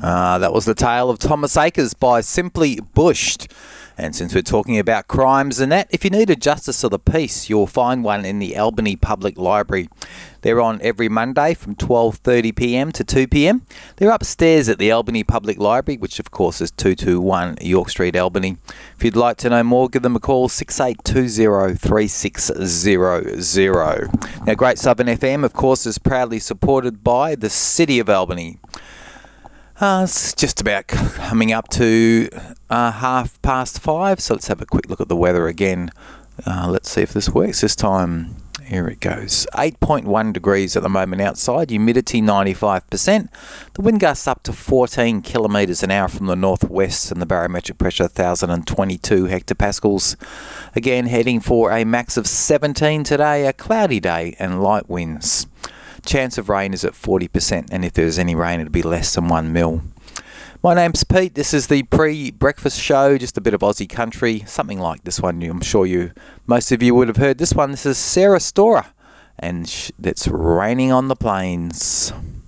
That was the tale of Thomas Acres by Simply Bushed. And since we're talking about crimes and that, if you need a justice of the peace, you'll find one in the Albany Public Library. They're on every Monday from 12:30pm to 2pm. They're upstairs at the Albany Public Library, which of course is 221 York Street, Albany. If you'd like to know more, give them a call, 6820 3600. Now, Great Southern FM, of course, is proudly supported by the City of Albany. It's just about coming up to 5:30, so let's have a quick look at the weather again. Let's see if this works this time. Here it goes. 8.1 degrees at the moment outside, humidity 95%. The wind gusts up to 14 kilometres an hour from the northwest, and the barometric pressure 1,022 hectopascals. Again, heading for a max of 17 today, a cloudy day and light winds. Chance of rain is at 40%, and if there's any rain, it'll be less than 1 mil. My name's Pete. This is the pre-breakfast show, just a bit of Aussie country, something like this one. I'm sure most of you would have heard this one. This is Sarah Storer, and it's Raining on the Plains.